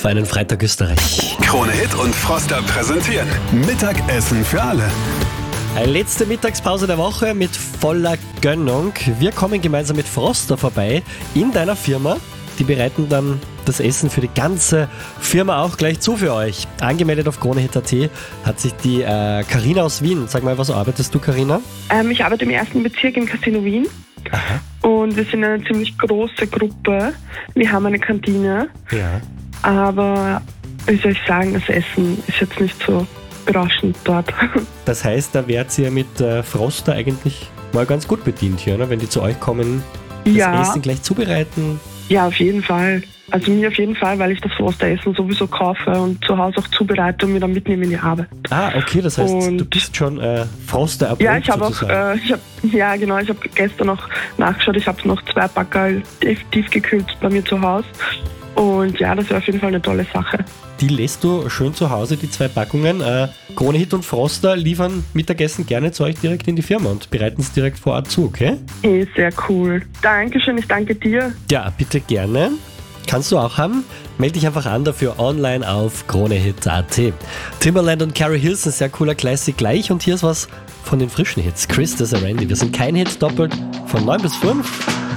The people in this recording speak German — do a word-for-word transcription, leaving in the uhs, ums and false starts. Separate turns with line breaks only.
auf einen Freitag Österreich.
Krone Hit und Froster präsentieren Mittagessen für alle.
Eine letzte Mittagspause der Woche mit voller Gönnung. Wir kommen gemeinsam mit Froster vorbei in deiner Firma. Die bereiten dann das Essen für die ganze Firma auch gleich zu für euch. Angemeldet auf kronehit punkt at hat sich die Karina äh, aus Wien. Sag mal, was arbeitest du, Karina?
Ähm, ich arbeite im ersten Bezirk im Casino Wien.
Aha.
Und wir sind eine ziemlich große Gruppe. Wir haben eine Kantine.
Ja.
Aber, wie soll ich sagen, das Essen ist jetzt nicht so berauschend dort.
Das heißt, da werdet ihr mit äh, Froster eigentlich mal ganz gut bedient hier, ne? Wenn die zu euch kommen, das
Ja.
Essen gleich zubereiten.
Ja, auf jeden Fall. Also mir auf jeden Fall, weil ich das Froster-Essen sowieso kaufe und zu Hause auch zubereite und mir dann mitnehme in die Arbeit.
Ah, okay, das heißt,
Und-
du bist schon äh, Froster erprobt
Ja, ich habe auch,
sozusagen.
äh, ich hab, ja genau, ich habe gestern noch nachgeschaut, ich habe noch zwei Packerl tief, tiefgekühlt bei mir zu Hause. Und ja, das wäre auf jeden Fall eine tolle Sache.
Die lässt du schön zu Hause, die zwei Packungen. Äh, Kronehit und Froster liefern Mittagessen gerne zu euch direkt in die Firma und bereiten es direkt vor Ort zu, okay?
Hey, sehr cool. Dankeschön, ich danke dir.
Ja, bitte gerne. Kannst du auch haben? Melde dich einfach an dafür online auf kronehit punkt at. Timbaland und Carrie Hills, ein sehr cooler Classic gleich. Und hier ist was von den frischen Hits. Chris, das Randy. Wir sind kein Hit doppelt von neun bis fünf.